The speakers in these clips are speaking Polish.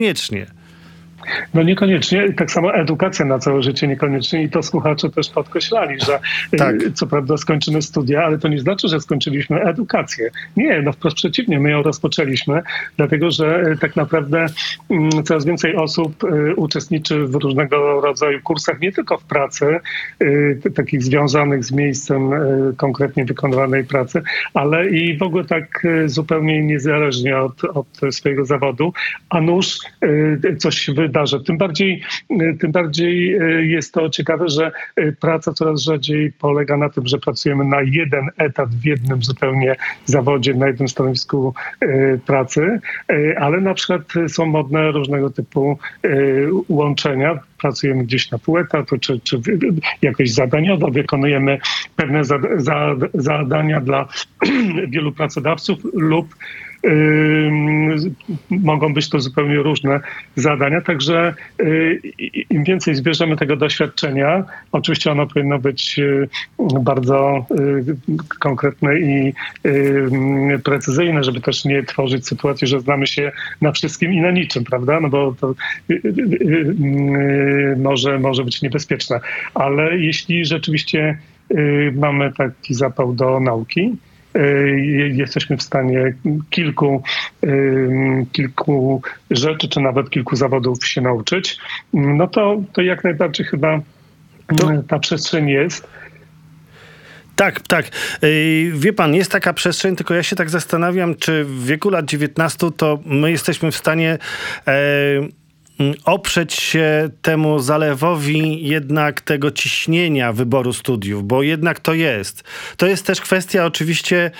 Niekoniecznie. No niekoniecznie, tak samo edukacja na całe życie niekoniecznie i to słuchacze też podkreślali, że co prawda skończymy studia, ale to nie znaczy, że skończyliśmy edukację. Nie, no wprost przeciwnie, my ją rozpoczęliśmy, dlatego że tak naprawdę coraz więcej osób uczestniczy w różnego rodzaju kursach, nie tylko w pracy, takich związanych z miejscem konkretnie wykonywanej pracy, ale i w ogóle tak zupełnie niezależnie od swojego zawodu, a nuż coś się wydarzy. Tym bardziej jest to ciekawe, że praca coraz rzadziej polega na tym, że pracujemy na jeden etat w jednym zupełnie zawodzie, na jednym stanowisku pracy, ale na przykład są modne różnego typu łączenia. Pracujemy gdzieś na pół etatu, czy jakoś zadaniowo, wykonujemy pewne zadania dla wielu pracodawców lub mogą być to zupełnie różne zadania, także im więcej zbierzemy tego doświadczenia, oczywiście ono powinno być bardzo konkretne i precyzyjne, żeby też nie tworzyć sytuacji, że znamy się na wszystkim i na niczym, prawda? No bo to może być niebezpieczne. Ale jeśli rzeczywiście mamy taki zapał do nauki, jesteśmy w stanie kilku rzeczy, czy nawet kilku zawodów się nauczyć, no to jak najbardziej chyba ta przestrzeń jest. Tak. Wie pan, jest taka przestrzeń, tylko ja się tak zastanawiam, czy w wieku lat 19 to my jesteśmy w stanie oprzeć się temu zalewowi jednak tego ciśnienia wyboru studiów, bo jednak to jest. To jest też kwestia oczywiście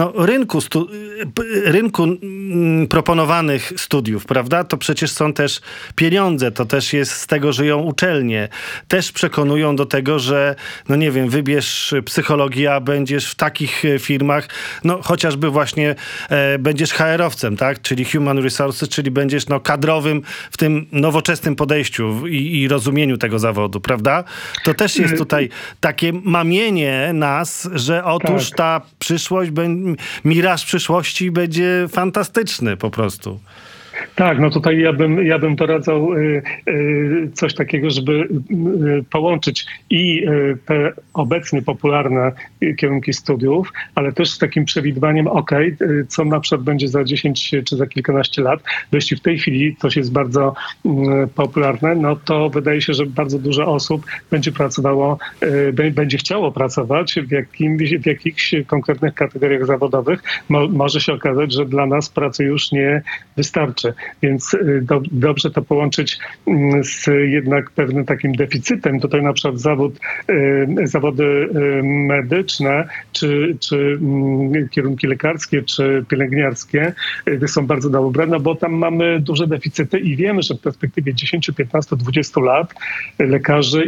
rynku proponowanych studiów, prawda? To przecież są też pieniądze, to też jest z tego żyją uczelnie. Też przekonują do tego, że wybierz psychologię, a będziesz w takich firmach, chociażby właśnie będziesz HR-owcem, tak? Czyli Human Resources, czyli będziesz kadrowym w tym nowoczesnym podejściu i rozumieniu tego zawodu, prawda? To też jest tutaj takie mamienie nas, że otóż ta przyszłość, miraż przyszłości będzie fantastyczny po prostu. Tak, tutaj ja bym doradzał coś takiego, żeby połączyć i te obecnie popularne kierunki studiów, ale też z takim przewidywaniem, co na przykład będzie za 10 czy za kilkanaście lat, bo jeśli w tej chwili coś jest bardzo popularne, to wydaje się, że bardzo dużo osób będzie pracowało, będzie chciało pracować w jakichś konkretnych kategoriach zawodowych. Może się okazać, że dla nas pracy już nie wystarczy. Więc dobrze to połączyć z jednak pewnym takim deficytem. Tutaj na przykład zawody medyczne, czy kierunki lekarskie, czy pielęgniarskie są bardzo dobre, bo tam mamy duże deficyty i wiemy, że w perspektywie 10, 15, 20 lat lekarzy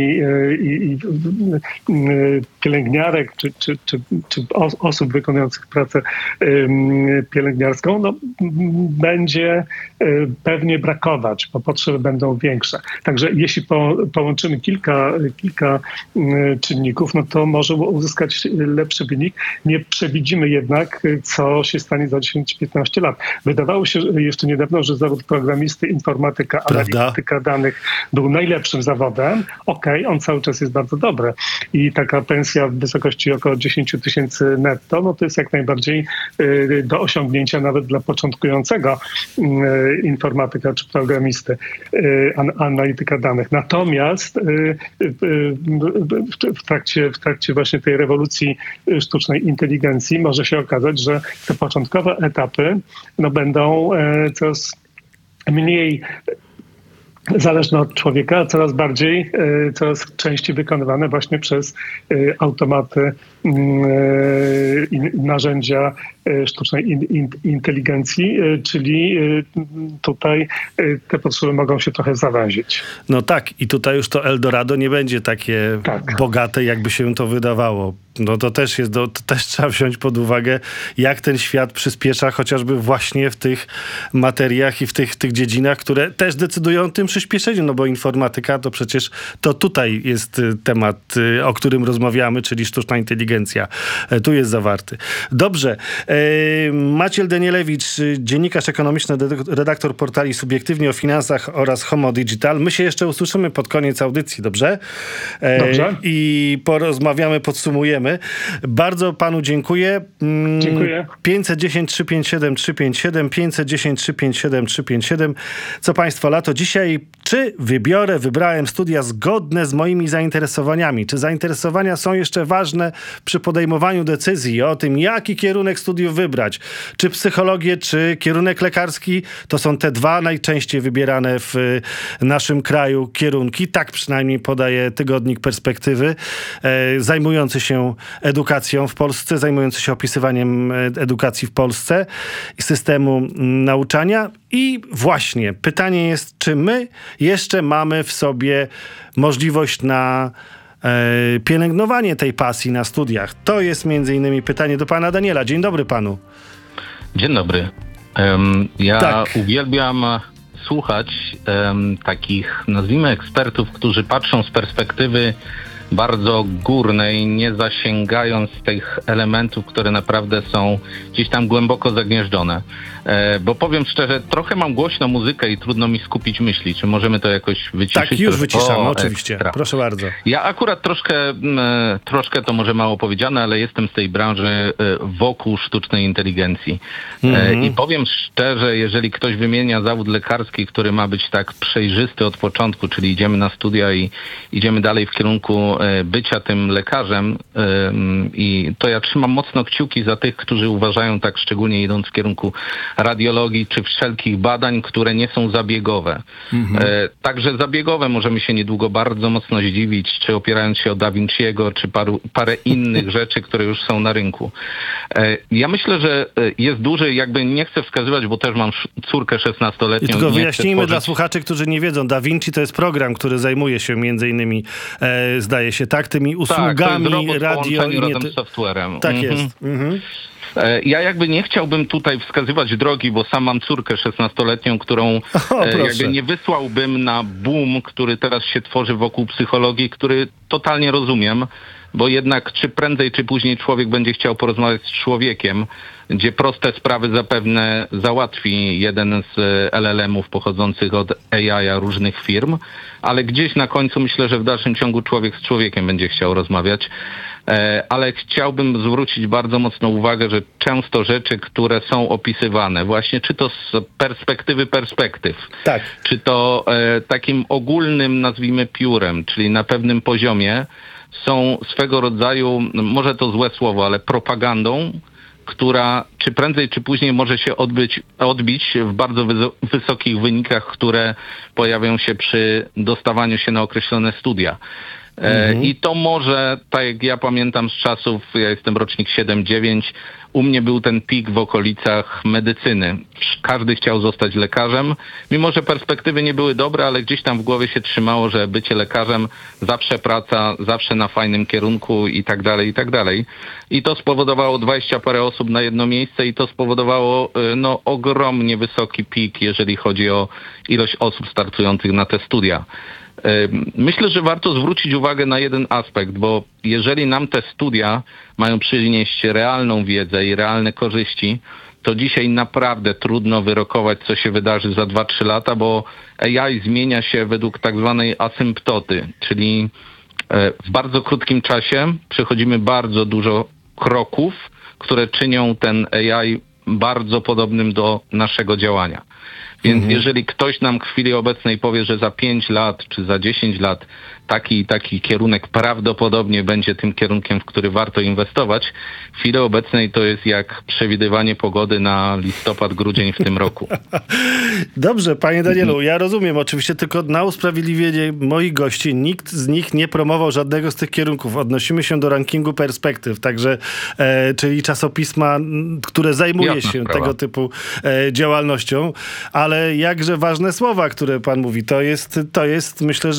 i pielęgniarek, czy osób wykonujących pracę pielęgniarską, będzie pewnie brakować, bo potrzeby będą większe. Także jeśli połączymy kilka czynników, to może uzyskać lepszy wynik. Nie przewidzimy jednak, co się stanie za 10-15 lat. Wydawało się jeszcze niedawno, że zawód programisty, informatyka, analityka danych był najlepszym zawodem. On cały czas jest bardzo dobry. I taka pensja w wysokości około 10 000 netto, to jest jak najbardziej do osiągnięcia nawet dla początkującego informatyka czy programisty, analityka danych. Natomiast w trakcie właśnie tej rewolucji sztucznej inteligencji może się okazać, że te początkowe etapy będą coraz mniej zależne od człowieka, a coraz częściej wykonywane właśnie przez automaty, narzędzia sztucznej inteligencji, czyli tutaj te potrzeby mogą się trochę zawęzić. I tutaj już to Eldorado nie będzie takie bogate, jakby się to wydawało. To też trzeba wziąć pod uwagę, jak ten świat przyspiesza chociażby właśnie w tych materiach i w tych dziedzinach, które też decydują o tym przyspieszeniu, bo informatyka to przecież to tutaj jest temat, o którym rozmawiamy, czyli sztuczna inteligencja. Tu jest zawarty. Dobrze. Maciej Danielewicz, dziennikarz ekonomiczny, redaktor portali Subiektywnie o finansach oraz Homo Digital. My się jeszcze usłyszymy pod koniec audycji, dobrze? Dobrze. I porozmawiamy, podsumujemy. Bardzo panu dziękuję. Dziękuję. 510 357 357, 510 357 357. Co państwo, lato dzisiaj. Czy wybrałem studia zgodne z moimi zainteresowaniami? Czy zainteresowania są jeszcze ważne przy podejmowaniu decyzji o tym, jaki kierunek studiów wybrać? Czy psychologię, czy kierunek lekarski? To są te dwa najczęściej wybierane w naszym kraju kierunki. Tak przynajmniej podaje tygodnik Perspektywy, zajmujący się edukacją w Polsce, zajmujący się opisywaniem edukacji w Polsce i systemu nauczania. I właśnie pytanie jest, czy my jeszcze mamy w sobie możliwość na pielęgnowanie tej pasji na studiach? To jest między innymi pytanie do pana Daniela. Dzień dobry panu. Dzień dobry. Ja uwielbiam słuchać takich, nazwijmy, ekspertów, którzy patrzą z perspektywy bardzo górnej, nie zasięgając tych elementów, które naprawdę są gdzieś tam głęboko zagnieżdżone. Bo powiem szczerze, trochę mam głośną muzykę i trudno mi skupić myśli. Czy możemy to jakoś wyciszyć? Tak, już wyciszamy, oczywiście. Ekstra. Proszę bardzo. Ja akurat troszkę to może mało powiedziane, ale jestem z tej branży wokół sztucznej inteligencji. I powiem szczerze, jeżeli ktoś wymienia zawód lekarski, który ma być tak przejrzysty od początku, czyli idziemy na studia i idziemy dalej w kierunku bycia tym lekarzem, i to ja trzymam mocno kciuki za tych, którzy uważają tak, szczególnie idąc w kierunku radiologii czy wszelkich badań, które nie są zabiegowe. Także zabiegowe możemy się niedługo bardzo mocno zdziwić, czy opierając się o Da Vinciego, czy parę innych rzeczy, które już są na rynku. Ja myślę, że jest duży, jakby nie chcę wskazywać, bo też mam córkę 16-letnią. I tylko wyjaśnijmy dla słuchaczy, którzy nie wiedzą. Da Vinci to jest program, który zajmuje się między innymi, zdaje się, tymi usługami, to jest radio i razem z softwarem. Tak jest. Ja jakby nie chciałbym tutaj wskazywać drogi, bo sam mam córkę 16-letnią, którą jakby nie wysłałbym na boom, który teraz się tworzy wokół psychologii, który totalnie rozumiem, bo jednak czy prędzej, czy później człowiek będzie chciał porozmawiać z człowiekiem, gdzie proste sprawy zapewne załatwi jeden z LLM-ów pochodzących od AI różnych firm, ale gdzieś na końcu myślę, że w dalszym ciągu człowiek z człowiekiem będzie chciał rozmawiać. Ale chciałbym zwrócić bardzo mocno uwagę, że często rzeczy, które są opisywane, właśnie czy to z perspektyw, tak, czy to takim ogólnym, nazwijmy, piórem, czyli na pewnym poziomie, są swego rodzaju, może to złe słowo, ale propagandą, która czy prędzej, czy później może się odbić w bardzo wysokich wynikach, które pojawią się przy dostawaniu się na określone studia. I to może, tak jak ja pamiętam z czasów, ja jestem rocznik 7-9, u mnie był ten pik w okolicach medycyny. Każdy chciał zostać lekarzem, mimo że perspektywy nie były dobre, ale gdzieś tam w głowie się trzymało, że bycie lekarzem, zawsze praca, zawsze na fajnym kierunku i tak dalej, i tak dalej. I to spowodowało 20 parę osób na jedno miejsce i to spowodowało ogromnie wysoki pik, jeżeli chodzi o ilość osób startujących na te studia. Myślę, że warto zwrócić uwagę na jeden aspekt, bo jeżeli nam te studia mają przynieść realną wiedzę i realne korzyści, to dzisiaj naprawdę trudno wyrokować, co się wydarzy za 2-3 lata, bo AI zmienia się według tak zwanej asymptoty, czyli w bardzo krótkim czasie przechodzimy bardzo dużo kroków, które czynią ten AI bardzo podobnym do naszego działania. Więc jeżeli ktoś nam w chwili obecnej powie, że za 5 lat czy za 10 lat taki kierunek prawdopodobnie będzie tym kierunkiem, w który warto inwestować, w chwili obecnej to jest jak przewidywanie pogody na listopad, grudzień w tym roku. Dobrze, panie Danielu, ja rozumiem oczywiście, tylko na usprawiedliwienie moich gości nikt z nich nie promował żadnego z tych kierunków. Odnosimy się do rankingu perspektyw, także czyli czasopisma, które zajmuje się tego typu działalnością, ale jakże ważne słowa, które pan mówi, to jest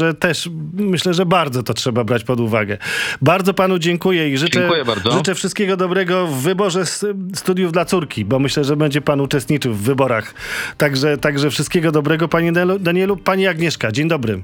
myślę, że bardzo to trzeba brać pod uwagę. Bardzo panu dziękuję i życzę wszystkiego dobrego w wyborze studiów dla córki, bo myślę, że będzie pan uczestniczył w wyborach. Także wszystkiego dobrego, panie Danielu. Pani Agnieszka, dzień dobry.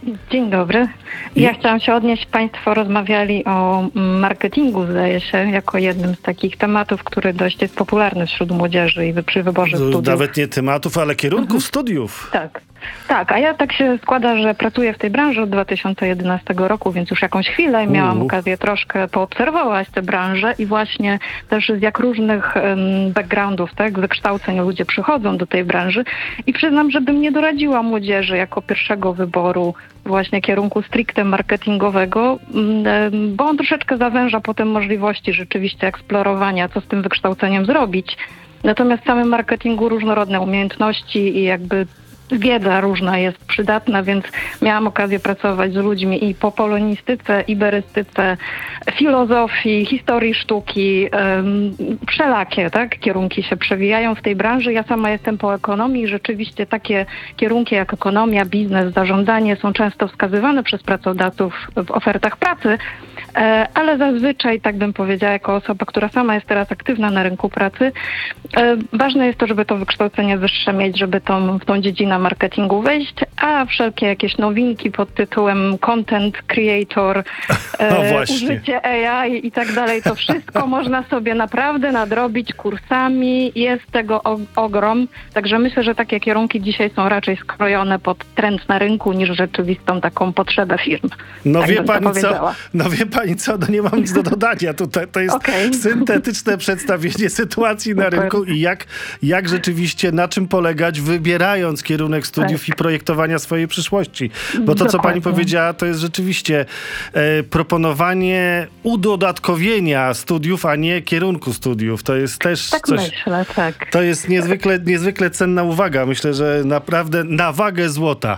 Dzień dobry. Ja chciałam się odnieść, Państwo rozmawiali o marketingu, zdaje się, jako jednym z takich tematów, który dość jest popularny wśród młodzieży i przy wyborze studiów. Nawet nie tematów, ale kierunków studiów. Tak, a ja tak się składa, że pracuję w tej branży od 2011 roku, więc już jakąś chwilę miałam okazję troszkę poobserwować tę branżę i właśnie też z jak różnych backgroundów, tak, wykształceń ludzie przychodzą do tej branży i przyznam, że bym nie doradziła młodzieży jako pierwszego wyboru właśnie kierunku stricte marketingowego, bo on troszeczkę zawęża potem możliwości rzeczywiście eksplorowania, co z tym wykształceniem zrobić. Natomiast w samym marketingu różnorodne umiejętności i jakby wiedza różna jest przydatna, więc miałam okazję pracować z ludźmi i po polonistyce, iberystyce, filozofii, historii sztuki, wszelakie, tak, kierunki się przewijają w tej branży. Ja sama jestem po ekonomii i rzeczywiście takie kierunki jak ekonomia, biznes, zarządzanie są często wskazywane przez pracodawców w ofertach pracy, ale zazwyczaj, tak bym powiedziała, jako osoba, która sama jest teraz aktywna na rynku pracy, ważne jest to, żeby to wykształcenie wyższe mieć, żeby w tą dziedzinę marketingu wejść, a wszelkie jakieś nowinki pod tytułem content creator, użycie AI i tak dalej, to wszystko można sobie naprawdę nadrobić kursami. Jest tego ogrom, także myślę, że takie kierunki dzisiaj są raczej skrojone pod trend na rynku niż rzeczywistą taką potrzebę firm. No tak wie pani co, no nie mam nic do dodania. Tutaj to jest syntetyczne przedstawienie sytuacji na rynku i jak rzeczywiście, na czym polegać, wybierając kierunek studiów i projektowania swojej przyszłości. Bo to, co pani powiedziała, to jest rzeczywiście proponowanie udodatkowienia studiów, a nie kierunku studiów. To jest też coś... Myślę, tak. To jest niezwykle cenna uwaga. Myślę, że naprawdę na wagę złota.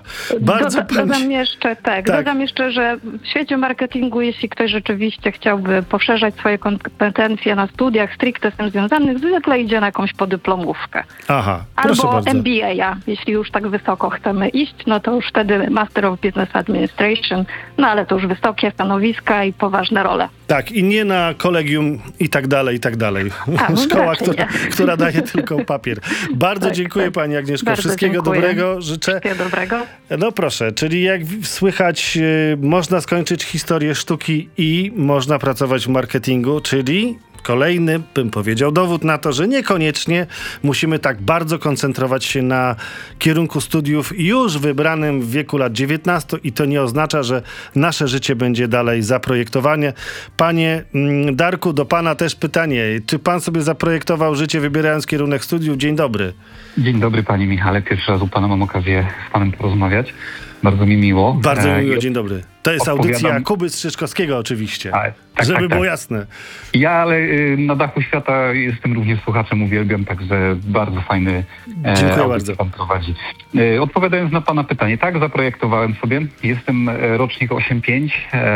Dodam jeszcze, że w świecie marketingu, jeśli ktoś rzeczywiście chciałby poszerzać swoje kompetencje na studiach stricte z tym związanych, zwykle idzie na jakąś podyplomówkę. Aha, proszę albo bardzo. MBA, jeśli już tak wysoko chcemy iść, no to już wtedy Master of Business Administration, no ale to już wysokie stanowiska i poważne role. Tak, i nie na kolegium i tak dalej, i tak dalej. Szkoła, która daje tylko papier. Bardzo dziękuję pani Agnieszko. Bardzo Wszystkiego dobrego życzę. Wszystkiego dobrego. No proszę, czyli jak słychać, można skończyć historię sztuki i można pracować w marketingu, czyli kolejny, bym powiedział, dowód na to, że niekoniecznie musimy tak bardzo koncentrować się na kierunku studiów już wybranym w wieku lat 19 i to nie oznacza, że nasze życie będzie dalej zaprojektowane. Panie Darku, do pana też pytanie. Czy pan sobie zaprojektował życie wybierając kierunek studiów? Dzień dobry. Dzień dobry panie Michale. Pierwszy raz u pana mam okazję z panem porozmawiać. Bardzo mi miło. Bardzo mi miło, dzień dobry. To jest audycja Kuby Strzyżkowskiego oczywiście, żeby było jasne. Ja, ale na dachu świata jestem również słuchaczem, uwielbiam, także bardzo fajny audycję pan prowadzi. Odpowiadając na pana pytanie, tak, zaprojektowałem sobie. Jestem rocznik 8.5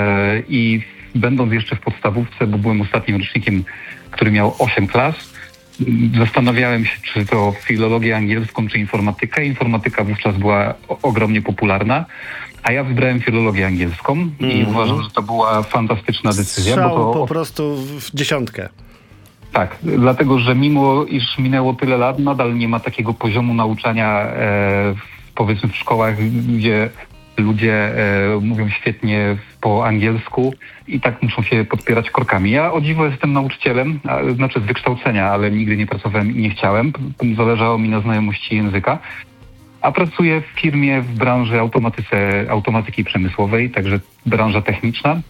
i będąc jeszcze w podstawówce, bo byłem ostatnim rocznikiem, który miał 8 klas, zastanawiałem się, czy to filologię angielską, czy informatykę. Informatyka wówczas była ogromnie popularna, a ja wybrałem filologię angielską i uważam, że to była fantastyczna decyzja. Strzał bo to po prostu w dziesiątkę. Tak, dlatego, że mimo iż minęło tyle lat, nadal nie ma takiego poziomu nauczania, powiedzmy w szkołach, gdzie ludzie mówią świetnie po angielsku i tak muszą się podpierać korkami. Ja o dziwo jestem nauczycielem, znaczy z wykształcenia, ale nigdy nie pracowałem i nie chciałem. Zależało mi na znajomości języka. A pracuję w firmie w branży automatyki przemysłowej, także branża techniczna.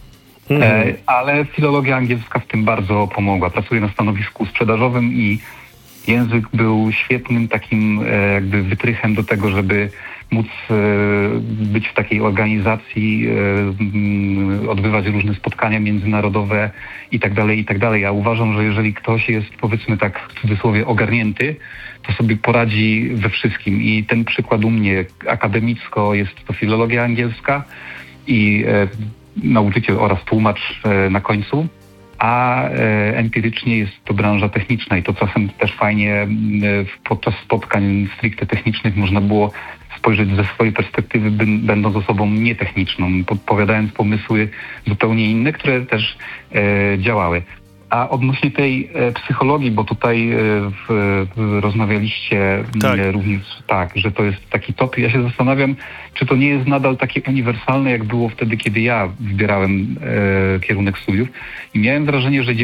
Ale filologia angielska w tym bardzo pomogła. Pracuję na stanowisku sprzedażowym i język był świetnym takim jakby wytrychem do tego, żeby móc być w takiej organizacji, odbywać różne spotkania międzynarodowe i tak dalej. Ja uważam, że jeżeli ktoś jest, powiedzmy tak w cudzysłowie, ogarnięty, to sobie poradzi we wszystkim. I ten przykład u mnie akademicko jest to filologia angielska i nauczyciel oraz tłumacz na końcu, a empirycznie jest to branża techniczna i to czasem też fajnie podczas spotkań stricte technicznych można było spojrzeć ze swojej perspektywy, będąc osobą nietechniczną, podpowiadając pomysły zupełnie inne, które też działały. A odnośnie tej psychologii, bo tutaj rozmawialiście również że to jest taki top. Ja się zastanawiam, czy to nie jest nadal takie uniwersalne, jak było wtedy, kiedy ja wybierałem kierunek studiów. I miałem wrażenie, że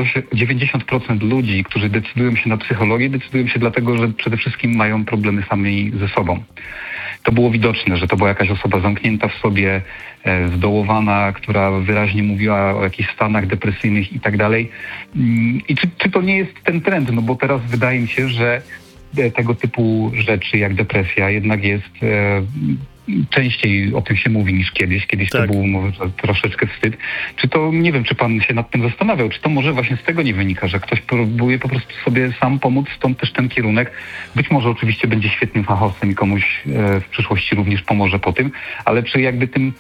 90% ludzi, którzy decydują się na psychologię, decydują się dlatego, że przede wszystkim mają problemy sami ze sobą. To było widoczne, że to była jakaś osoba zamknięta w sobie, zdołowana, która wyraźnie mówiła o jakichś stanach depresyjnych i tak dalej. I czy to nie jest ten trend? No bo teraz wydaje mi się, że tego typu rzeczy jak depresja jednak jest częściej o tym się mówi niż kiedyś. Kiedyś to było może troszeczkę wstyd. Czy to, nie wiem, czy pan się nad tym zastanawiał, czy to może właśnie z tego nie wynika, że ktoś próbuje po prostu sobie sam pomóc, stąd też ten kierunek. Być może oczywiście będzie świetnym fachowcem i komuś w przyszłości również pomoże po tym, ale czy jakby tym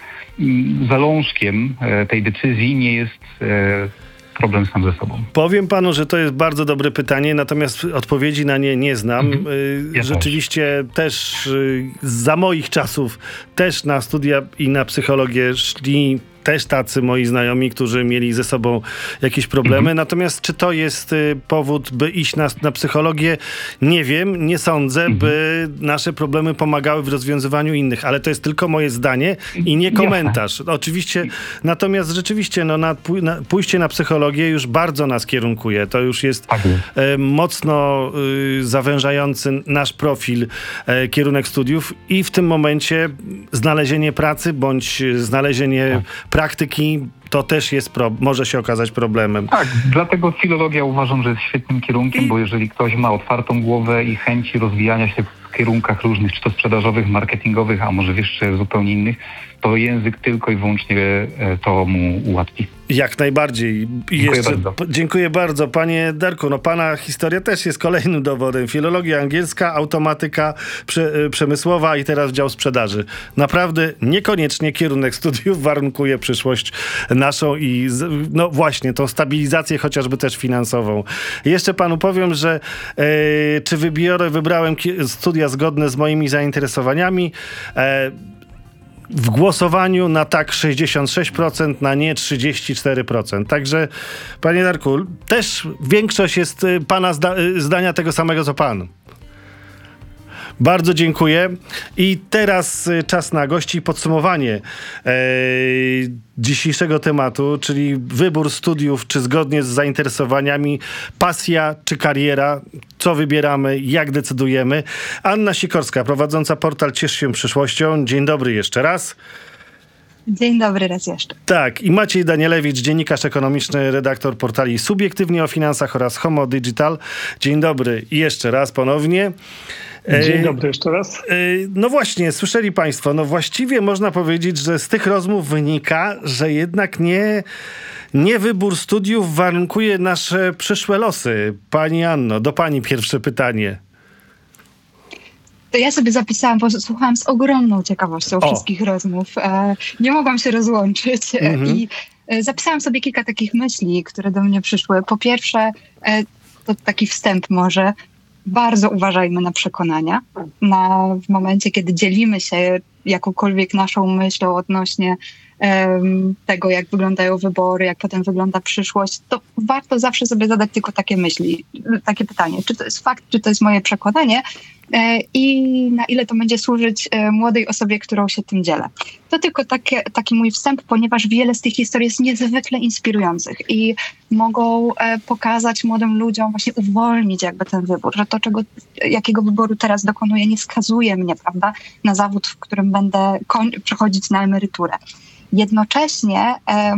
zalążkiem tej decyzji nie jest problem sam ze sobą? Powiem panu, że to jest bardzo dobre pytanie, natomiast odpowiedzi na nie nie znam. Ja rzeczywiście też za moich czasów też na studia i na psychologię szli też tacy moi znajomi, którzy mieli ze sobą jakieś problemy. Natomiast czy to jest powód, by iść na psychologię? Nie wiem, nie sądzę, by nasze problemy pomagały w rozwiązywaniu innych, ale to jest tylko moje zdanie i nie komentarz. Oczywiście, natomiast rzeczywiście pójście na psychologię już bardzo nas kierunkuje. To już jest mocno zawężający nasz profil kierunek studiów i w tym momencie znalezienie pracy bądź znalezienie praktyki to też jest może się okazać problemem. Tak, dlatego filologia uważam, że jest świetnym kierunkiem, bo jeżeli ktoś ma otwartą głowę i chęci rozwijania się w kierunkach różnych, czy to sprzedażowych, marketingowych, a może jeszcze zupełnie innych, to język tylko i wyłącznie to mu ułatwi. Jak najbardziej. Dziękuję bardzo. Panie Darku, pana historia też jest kolejnym dowodem. Filologia angielska, automatyka przemysłowa i teraz dział sprzedaży. Naprawdę niekoniecznie kierunek studiów warunkuje przyszłość naszą i właśnie tą stabilizację chociażby też finansową. Jeszcze panu powiem, że czy wybrałem studia zgodne z moimi zainteresowaniami. W głosowaniu na tak 66%, na nie 34%. Także, panie Darku, też większość jest pana zdania tego samego, co pan. Bardzo dziękuję. I teraz czas na gości i podsumowanie dzisiejszego tematu, czyli wybór studiów, czy zgodnie z zainteresowaniami, pasja czy kariera, co wybieramy, jak decydujemy. Anna Sikorska, prowadząca portal Ciesz się przyszłością. Dzień dobry jeszcze raz. Dzień dobry raz jeszcze. Tak, i Maciej Danielewicz, dziennikarz ekonomiczny, redaktor portali Subiektywnie o Finansach oraz Homo Digital. Dzień dobry i jeszcze raz ponownie. Dzień dobry jeszcze raz. No właśnie, słyszeli państwo, właściwie można powiedzieć, że z tych rozmów wynika, że jednak nie wybór studiów warunkuje nasze przyszłe losy. Pani Anno, do pani pierwsze pytanie. To ja sobie zapisałam, bo słuchałam z ogromną ciekawością wszystkich rozmów. Nie mogłam się rozłączyć i zapisałam sobie kilka takich myśli, które do mnie przyszły. Po pierwsze, to taki wstęp może. Bardzo uważajmy na przekonania. W momencie, kiedy dzielimy się jakąkolwiek naszą myślą odnośnie tego, jak wyglądają wybory, jak potem wygląda przyszłość, to warto zawsze sobie zadać tylko takie pytanie, czy to jest fakt, czy to jest moje przekonanie i na ile to będzie służyć młodej osobie, którą się tym dzielę. To tylko taki mój wstęp, ponieważ wiele z tych historii jest niezwykle inspirujących i mogą pokazać młodym ludziom, właśnie uwolnić jakby ten wybór, że to, jakiego wyboru teraz dokonuję, nie skazuje mnie, prawda, na zawód, w którym będę przechodzić na emeryturę. Jednocześnie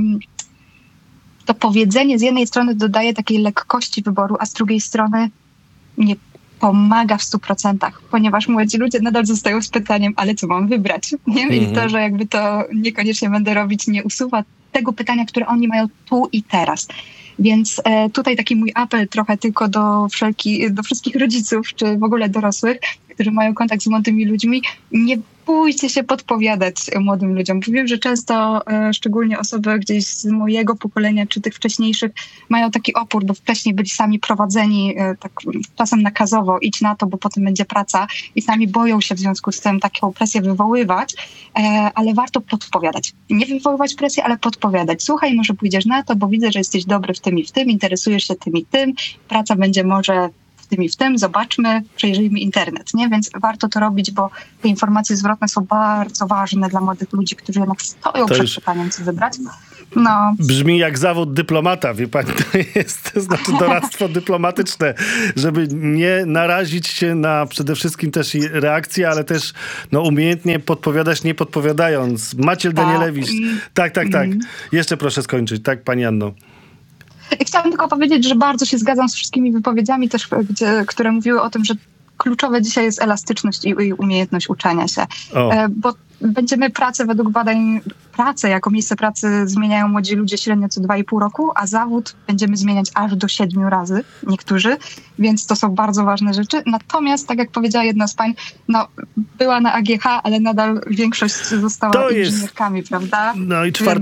to powiedzenie z jednej strony dodaje takiej lekkości wyboru, a z drugiej strony nie pomaga w 100%, ponieważ młodzi ludzie nadal zostają z pytaniem, ale co mam wybrać? Nie? I to, że jakby to niekoniecznie będę robić, nie usuwa tego pytania, które oni mają tu i teraz. Więc tutaj taki mój apel trochę tylko do wszystkich rodziców, czy w ogóle dorosłych, którzy mają kontakt z młodymi ludźmi, bójcie się podpowiadać młodym ludziom. Wiem, że często szczególnie osoby gdzieś z mojego pokolenia, czy tych wcześniejszych, mają taki opór, bo wcześniej byli sami prowadzeni tak czasem nakazowo, idź na to, bo potem będzie praca i sami boją się w związku z tym taką presję wywoływać, ale warto podpowiadać. Nie wywoływać presji, ale podpowiadać. Słuchaj, może pójdziesz na to, bo widzę, że jesteś dobry w tym i w tym, interesujesz się tym i tym, praca będzie może w tym i w tym, zobaczmy, przejrzyjmy internet, nie? Więc warto to robić, bo te informacje zwrotne są bardzo ważne dla młodych ludzi, którzy jednak stoją przed pytaniem, co wybrać. No. Brzmi jak zawód dyplomata, wie pani, to znaczy doradztwo dyplomatyczne, żeby nie narazić się na przede wszystkim też i reakcję, ale też umiejętnie podpowiadać, nie podpowiadając. Maciej Danielewicz. Tak. Jeszcze proszę skończyć. Tak, pani Anno. Chciałam tylko powiedzieć, że bardzo się zgadzam z wszystkimi wypowiedziami też, które mówiły o tym, że kluczowe dzisiaj jest elastyczność i umiejętność uczenia się. Bo będziemy pracę według badań, pracę jako miejsce pracy zmieniają młodzi ludzie średnio co 2,5 roku, a zawód będziemy zmieniać aż do 7 razy niektórzy, więc to są bardzo ważne rzeczy. Natomiast, tak jak powiedziała jedna z pań, była na AGH, ale nadal większość została inżynierkami, prawda? No i 4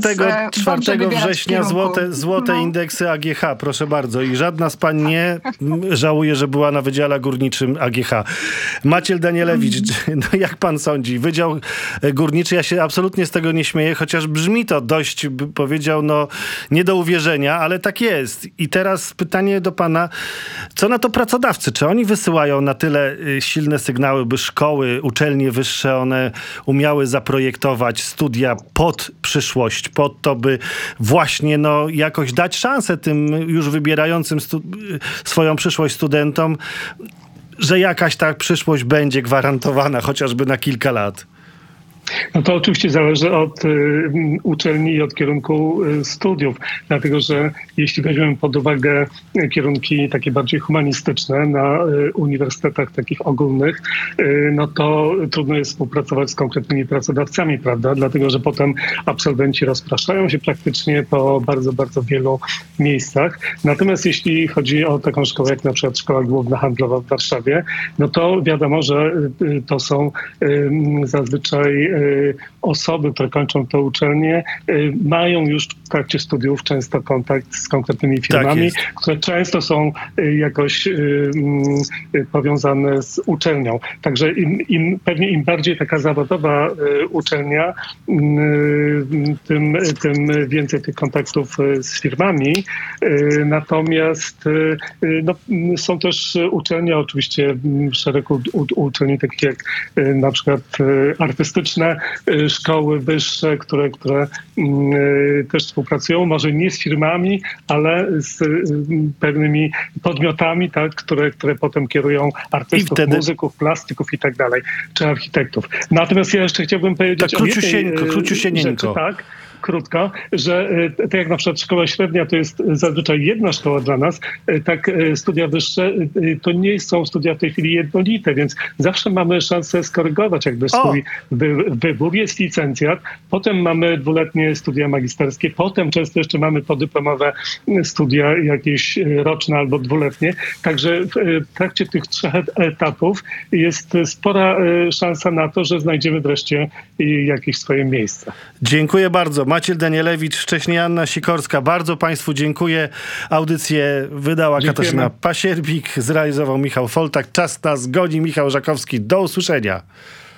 września złote indeksy AGH, proszę bardzo. I żadna z pań nie żałuje, że była na Wydziale Górniczym AGH. Maciej Danielewicz, jak pan sądzi? Wydział Górniczy, ja się absolutnie z tego nie śmieję, chociaż brzmi to dość, powiedział, nie do uwierzenia, ale tak jest. I teraz pytanie do pana, co na to pracodawcy? Czy oni wysyłają na tyle silne sygnały, by szkoły, uczelnie wyższe, one umiały zaprojektować studia pod przyszłość, pod to, by właśnie jakoś dać szansę tym już wybierającym swoją przyszłość studentom, że jakaś ta przyszłość będzie gwarantowana chociażby na kilka lat? No to oczywiście zależy od uczelni i od kierunku studiów, dlatego że jeśli weźmiemy pod uwagę kierunki takie bardziej humanistyczne na uniwersytetach takich ogólnych, no to trudno jest współpracować z konkretnymi pracodawcami, prawda? Dlatego że potem absolwenci rozpraszają się praktycznie po bardzo, bardzo wielu miejscach. Natomiast jeśli chodzi o taką szkołę jak na przykład Szkoła Główna Handlowa w Warszawie, no to wiadomo, że to są zazwyczaj osoby, które kończą tę uczelnię, mają już w trakcie studiów często kontakt z konkretnymi firmami, które często są jakoś powiązane z uczelnią. Także pewnie im bardziej taka zawodowa uczelnia, tym więcej tych kontaktów z firmami. Natomiast są też uczelnie, oczywiście szereg uczelni takich jak na przykład artystyczne, szkoły wyższe, które też współpracują, może nie z firmami, ale z pewnymi podmiotami, tak, które potem kierują artystów, muzyków, plastyków i tak dalej, czy architektów. Natomiast ja jeszcze chciałbym powiedzieć o jednej rzeczy, tak, krótko, że tak jak na przykład szkoła średnia to jest zazwyczaj jedna szkoła dla nas, tak studia wyższe to nie są studia w tej chwili jednolite, więc zawsze mamy szansę skorygować jakby swój wybór. Jest licencjat, potem mamy 2-letnie studia magisterskie, potem często jeszcze mamy podyplomowe studia jakieś roczne albo 2-letnie. Także w trakcie tych 3 etapów jest spora szansa na to, że znajdziemy wreszcie jakieś swoje miejsce. Dziękuję bardzo. Maciej Danielewicz, wcześniej Anna Sikorska. Bardzo państwu dziękuję. Audycję wydała Katarzyna Pasierbik, zrealizował Michał Foltak. Czas nas goni. Michał Żakowski. Do usłyszenia.